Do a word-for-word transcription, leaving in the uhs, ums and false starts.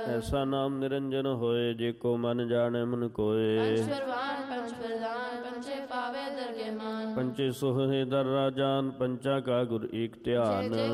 ਐਸਾ ਨਾਮ ਨਿਰੰਜਨ ਹੋਏ, ਜੇ ਕੋ ਮਨ ਜਾਣੈ ਮਨ ਕੋਏ। ਪੰਚ ਪ੍ਰਵਾਨ ਪੰਚ ਪ੍ਰਦਾਨ, ਪੰਚੇ ਪਾਵੇ ਦਰਗਹਿ ਮਾਨ। ਪੰਚੇ ਸੋਹੇ ਦਰ ਰਾਜਾਨ, ਪੰਚਾ ਕਾ ਗੁਰ ਏਕ ਧਿਆਨ।